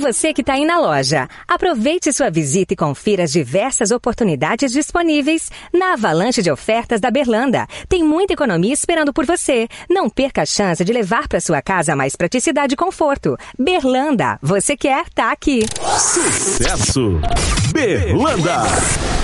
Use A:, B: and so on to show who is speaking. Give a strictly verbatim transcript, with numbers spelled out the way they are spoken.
A: você que está aí na loja, aproveite sua visita e confira as diversas oportunidades disponíveis na avalanche de ofertas da Berlanda. Tem muita economia esperando por você. Não perca a chance de levar para sua casa mais praticidade e conforto. Berlanda, você quer, tá aqui.
B: Sucesso! Berlanda!